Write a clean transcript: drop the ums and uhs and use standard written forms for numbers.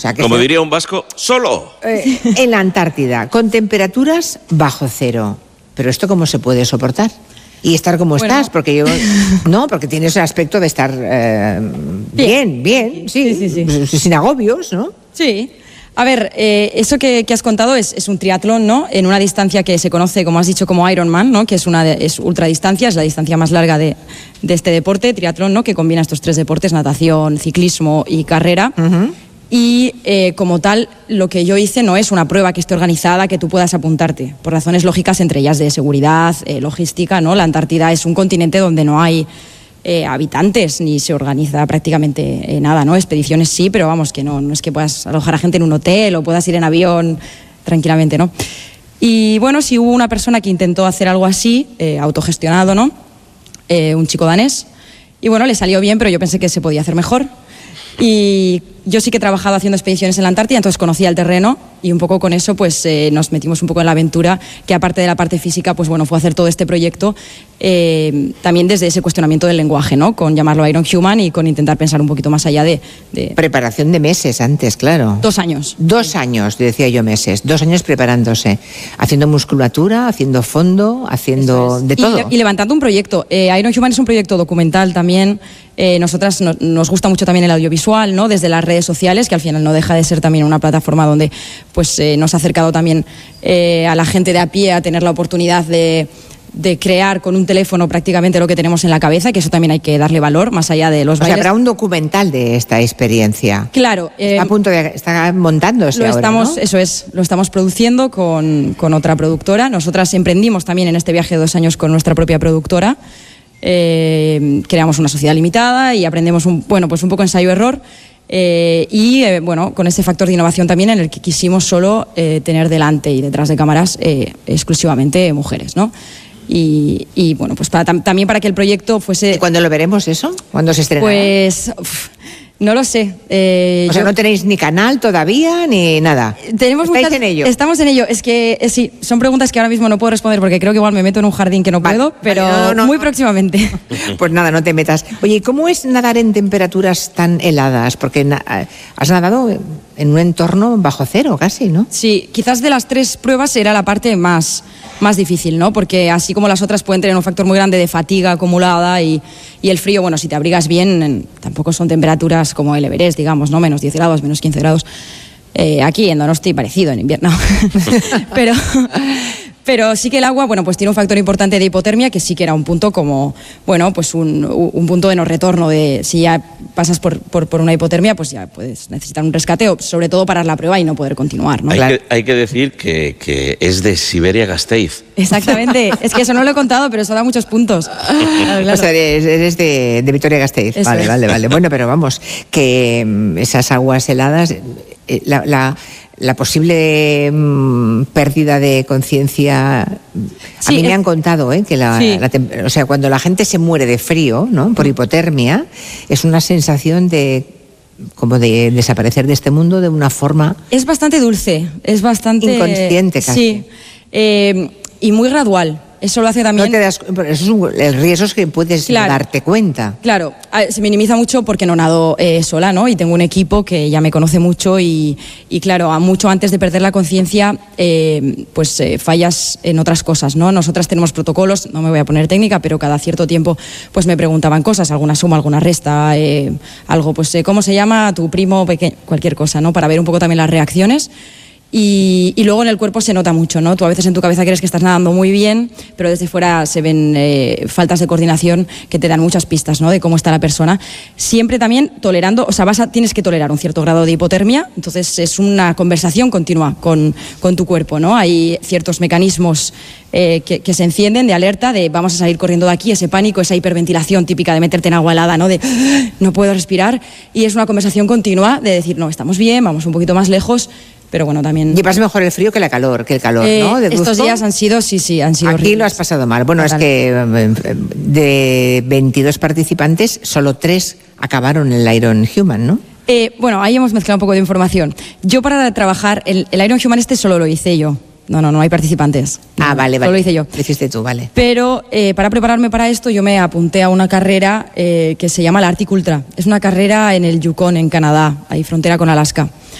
sea, que como diría un vasco, solo. En la Antártida, con temperaturas bajo cero. ¿Pero esto cómo se puede soportar? Y estar como estás, porque yo... No, porque tienes el aspecto de estar bien, sí, sin agobios, ¿no? Sí. A ver, eso que has contado es un triatlón, ¿no? En una distancia que se conoce, como has dicho, como Ironman, ¿no? Que es ultradistancia, es la distancia más larga de este deporte, triatlón, ¿no? Que combina estos tres deportes, natación, ciclismo y carrera. Y como tal, lo que yo hice no es una prueba que esté organizada, que tú puedas apuntarte, por razones lógicas, entre ellas de seguridad, logística, ¿no? La Antártida es un continente donde no hay habitantes, ni se organiza prácticamente nada, ¿no? Expediciones sí, pero vamos, que no es que puedas alojar a gente en un hotel o puedas ir en avión tranquilamente, ¿no? Y bueno, sí hubo una persona que intentó hacer algo así, autogestionado, ¿no? Un chico danés, y bueno, le salió bien, pero yo pensé que se podía hacer mejor. Y yo sí que he trabajado haciendo expediciones en la Antártida, entonces conocía el terreno y un poco con eso pues nos metimos un poco en la aventura, que aparte de la parte física, pues bueno, fue hacer todo este proyecto también desde ese cuestionamiento del lenguaje, ¿no? Con llamarlo Iron Human y con intentar pensar un poquito más allá de... Preparación de meses antes, claro. 2 años. 2 años, decía yo meses. 2 años preparándose, haciendo musculatura, haciendo fondo, haciendo de todo. Y levantando un proyecto. Iron Human es un proyecto documental también. Nosotras nos gusta mucho también el audiovisual, ¿no? Desde las redes sociales, que al final no deja de ser también una plataforma donde pues nos ha acercado también a la gente de a pie a tener la oportunidad de crear con un teléfono prácticamente lo que tenemos en la cabeza, que eso también hay que darle valor, más allá de los bailes. O sea, habrá un documental de esta experiencia. Claro. Está montándose ahora, ¿no? Eso es, lo estamos produciendo con otra productora. Nosotras emprendimos también en este viaje de 2 años con nuestra propia productora. Creamos una sociedad limitada y aprendemos un poco ensayo-error. Con ese factor de innovación también en el que quisimos solo tener delante y detrás de cámaras exclusivamente mujeres, ¿no? Y bueno, pues también para que el proyecto fuese... ¿Y cuándo lo veremos eso? ¿Cuándo se estrenará? Pues... no lo sé. O sea, no tenéis ni canal todavía ni nada. ¿Estáis en ello? Estamos en ello. Es que sí, son preguntas que ahora mismo no puedo responder porque creo que igual me meto en un jardín que no puedo, pero muy próximamente. Pues nada, no te metas. Oye, ¿y cómo es nadar en temperaturas tan heladas? Porque has nadado en un entorno bajo cero casi, ¿no? Sí, quizás de las 3 pruebas era la parte más difícil, ¿no? Porque así como las otras pueden tener un factor muy grande de fatiga acumulada y el frío, bueno, si te abrigas bien, tampoco son temperaturas como el Everest, digamos, ¿no? Menos 10 grados, menos 15 grados. Aquí en Donosti parecido en invierno. Pero sí que el agua, bueno, pues tiene un factor importante de hipotermia, que sí que era un punto como, bueno, pues un punto de no retorno, de si ya pasas por una hipotermia, pues ya puedes necesitar un rescate o sobre todo parar la prueba y no poder continuar, ¿no? Hay que decir que es de Siberia-Gasteiz. Exactamente, es que eso no lo he contado, pero eso da muchos puntos. Claro. O sea, eres de Vitoria-Gasteiz. Vale. Bueno, pero vamos, que esas aguas heladas, la posible pérdida de conciencia, a mí me han contado que o sea, cuando la gente se muere de frío, ¿no? Por hipotermia, es una sensación como de desaparecer de este mundo de una forma... Es bastante dulce, es bastante... inconsciente casi. Sí, y muy gradual. Eso lo hace también... el riesgo es que puedes darte cuenta. Claro, se minimiza mucho porque no nado sola, ¿no? Y tengo un equipo que ya me conoce mucho y claro, mucho antes de perder la conciencia, fallas en otras cosas, ¿no? Nosotras tenemos protocolos, no me voy a poner técnica, pero cada cierto tiempo pues me preguntaban cosas, alguna suma, alguna resta, algo, pues ¿cómo se llama tu primo pequeño? Cualquier cosa, ¿no? Para ver un poco también las reacciones. Y luego en el cuerpo se nota mucho, ¿no? Tú a veces en tu cabeza crees que estás nadando muy bien, pero desde fuera se ven faltas de coordinación que te dan muchas pistas, ¿no? De cómo está la persona. Siempre también tolerando, o sea, tienes que tolerar un cierto grado de hipotermia, entonces es una conversación continua con tu cuerpo, ¿no? Hay ciertos mecanismos que se encienden de alerta, de vamos a salir corriendo de aquí, ese pánico, esa hiperventilación típica de meterte en agua helada, ¿no? De no puedo respirar, y es una conversación continua de decir, no, estamos bien, vamos un poquito más lejos. Pero bueno, también... Llevas mejor el frío que el calor, ¿no? Estos días han sido Aquí horribles. Lo has pasado mal. Bueno, total. Es que de 22 participantes, solo 3 acabaron el Iron Human, ¿no? Bueno, ahí hemos mezclado un poco de información. Yo para trabajar, el Iron Human solo lo hice yo. No hay participantes. Vale. Solo lo hice yo. Lo hiciste tú, vale. Pero para prepararme para esto yo me apunté a una carrera que se llama la Arctic Ultra. Es una carrera en el Yukon, en Canadá, ahí frontera con Alaska.